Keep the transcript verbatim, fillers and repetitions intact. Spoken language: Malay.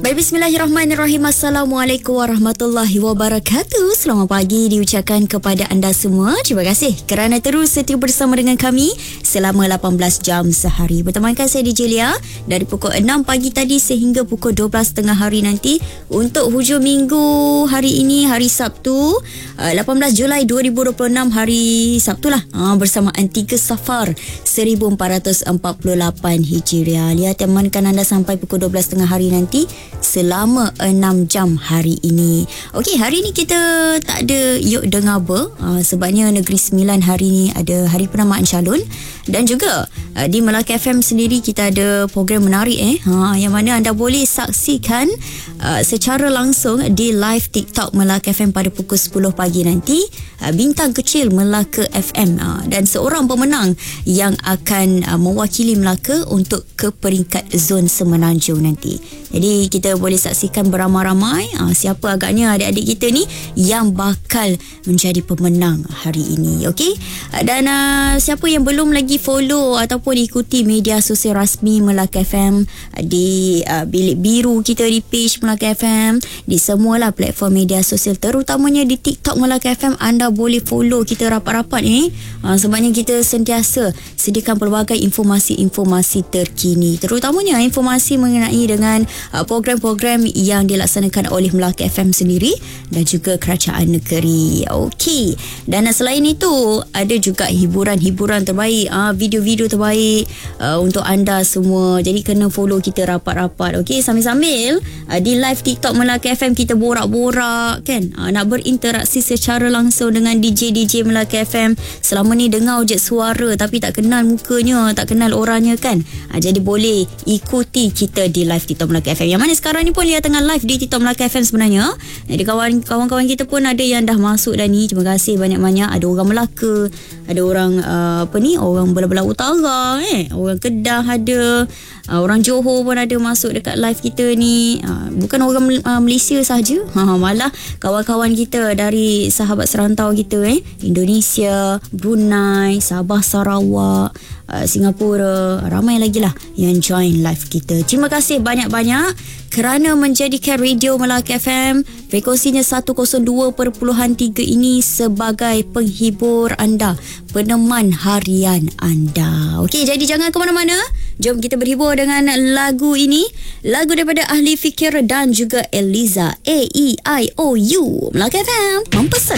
Baik, bismillahirrahmanirrahim. Assalamualaikum warahmatullahi wabarakatuh. Selamat pagi diucapkan kepada anda semua. Terima kasih kerana terus setia bersama dengan kami selama lapan belas jam sehari. Bertemankan saya D J Lia dari pukul enam pagi tadi sehingga pukul dua belas tengah hari nanti untuk hujung minggu hari ini, hari Sabtu, lapan belas Julai dua ribu dua puluh enam, hari Sabtu lah, bersamaan tiga Safar seribu empat ratus empat puluh lapan Hijriah. Lia temankan anda sampai pukul dua belas tengah hari nanti selama enam jam hari ini. Okey, hari ni kita tak ada Yuk Dengar Ber, uh, sebabnya Negeri Sembilan hari ni ada Hari Penamaan Calon. Dan juga uh, di Melaka F M sendiri kita ada program menarik eh ha, yang mana anda boleh saksikan uh, secara langsung di live TikTok Melaka F M pada pukul sepuluh pagi nanti. uh, Bintang Kecil Melaka F M, uh, dan seorang pemenang yang akan uh, mewakili Melaka untuk ke peringkat zon Semenanjung nanti. Jadi kita boleh saksikan beramai-ramai uh, siapa agaknya adik-adik kita ni yang bakal menjadi pemenang hari ini. Okey, uh, dan uh, siapa yang belum lagi follow ataupun ikuti media sosial rasmi Melaka F M, uh, di uh, bilik biru kita, di page Melaka F M, di semualah platform media sosial, terutamanya di TikTok Melaka F M, anda boleh follow kita rapat-rapat ni, uh, sebabnya kita sentiasa sediakan pelbagai informasi-informasi terkini, terutamanya informasi mengenai dengan uh, program-program yang dilaksanakan oleh Melaka F M sendiri dan juga kerajaan negeri. Okey, dan selain itu ada juga hiburan-hiburan terbaik, uh, video-video terbaik uh, untuk anda semua. Jadi kena follow kita rapat-rapat. Okey, sambil-sambil uh, di live TikTok Melaka F M kita borak-borak kan, uh, nak berinteraksi secara langsung dengan D J-D J Melaka F M. Selama ni dengar je suara tapi tak kenal mukanya, tak kenal orangnya kan. uh, Jadi boleh ikuti kita di live TikTok Melaka F M, yang mana sekarang ni pun Lia tengah live di TikTok Melaka F M sebenarnya. Jadi kawan, kawan-kawan kita pun ada yang dah masuk dah ni. Terima kasih banyak-banyak. Ada orang Melaka, ada orang uh, apa ni, orang belah-belah utara, eh orang Kedah ada, uh, orang Johor pun ada masuk dekat live kita ni. Uh, bukan orang uh, Malaysia sahaja, ha, malah kawan-kawan kita dari sahabat serantau kita, eh Indonesia, Brunei, Sabah, Sarawak, uh, Singapura, ramai lagi lah yang join live kita. Terima kasih banyak-banyak kerana menjadikan Radio Melaka F M frekuensinya seratus dua perpuluhan tiga ini sebagai penghibur anda, peneman harian anda. Okey, jadi jangan ke mana-mana. Jom kita berhibur dengan lagu ini. Lagu daripada Ahli Fikir dan juga Eliza, A E I O U. Melaka F M mempesona.